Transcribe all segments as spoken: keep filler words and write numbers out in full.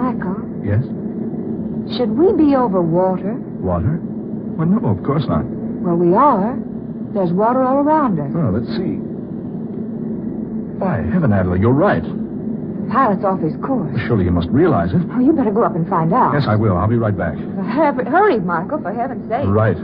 Michael, Yes? should we be over water? Water? Well, no, of course not. Well, we are. There's water all around us. Oh, let's see. Why, heaven, Adela, you're right. The pilot's off his course. Surely you must realize it. Oh, you better go up and find out. Yes, I will. I'll be right back. Hurry, hurry, Michael, for heaven's sake. Right.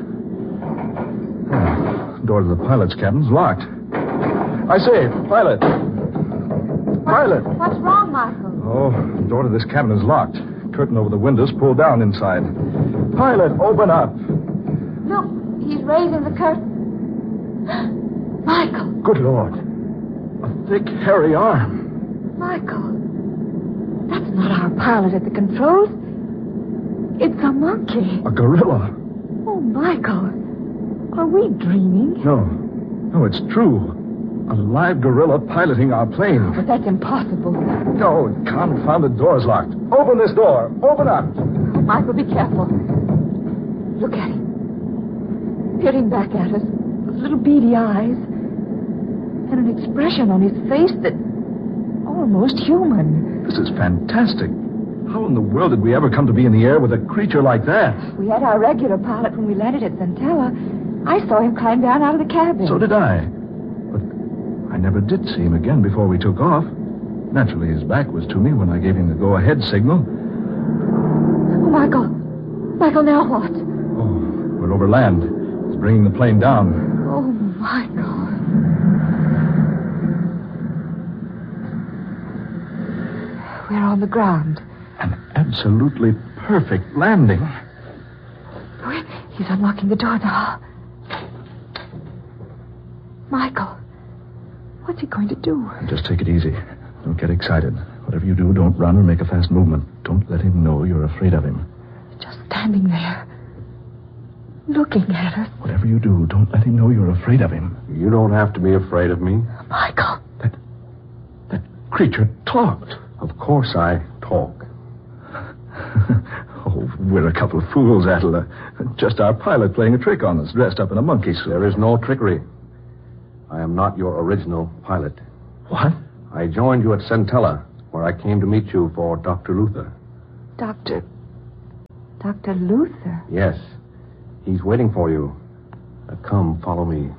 Oh, door to the pilot's cabin's locked. I say, pilot. Pilot. What's wrong, Michael? Oh, the door to this cabin is locked. Curtain over the windows pulled down inside. Pilot, open up. Look, he's raising the curtain. Michael. Good Lord. A thick, hairy arm. Michael. That's not our pilot at the controls. It's a monkey. A gorilla. Oh, Michael. Are we dreaming? No. No, it's true. A live gorilla piloting our plane. But that's impossible. No, confounded door's locked. Open this door. Open up. Oh, Michael, be careful. Look at him. Peering back at us with little beady eyes. And an expression on his face that almost human. This is fantastic. How in the world did we ever come to be in the air with a creature like that? We had our regular pilot when we landed at Centella. I saw him climb down out of the cabin. So did I. But I never did see him again before we took off. Naturally, his back was to me when I gave him the go-ahead signal. Oh, Michael. Michael, now what? Oh, we're over land. He's bringing the plane down. Oh, Michael. We're on the ground. An absolutely perfect landing. Oh, he's unlocking the door now. Michael, what's he going to do? Just take it easy. Don't get excited. Whatever you do, don't run or make a fast movement. Don't let him know you're afraid of him. Just standing there, looking at us. Whatever you do, don't let him know you're afraid of him. You don't have to be afraid of me. Michael. That, that creature talked. Of course I talk. Oh, we're a couple of fools, Adela. Just our pilot playing a trick on us, dressed up in a monkey suit. There is no trickery. I am not your original pilot. What? I joined you at Centella, where I came to meet you for Doctor Luther. Doctor... Doctor Luther? Yes. He's waiting for you. Uh, come, follow me.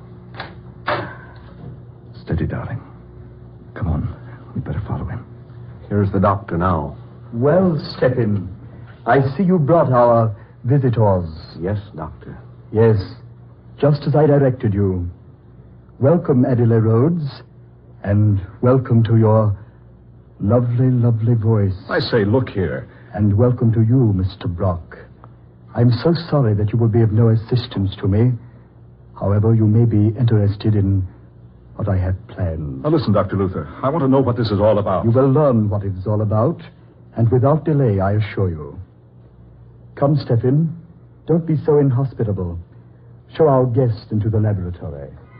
Steady, darling. Come on. We'd better follow him. Here's the doctor now. Well, step in. I see you brought our visitors. Yes, doctor. Yes, just as I directed you. Welcome, Adela Rhodes, and welcome to your lovely, lovely voice. I say, look here. And welcome to you, Mister Brock. I'm so sorry that you will be of no assistance to me. However, you may be interested in what I have planned. Now, listen, Doctor Luther. I want to know what this is all about. You will learn what it's all about, and without delay, I assure you. Come, Stephen. Don't be so inhospitable. Show our guest into the laboratory.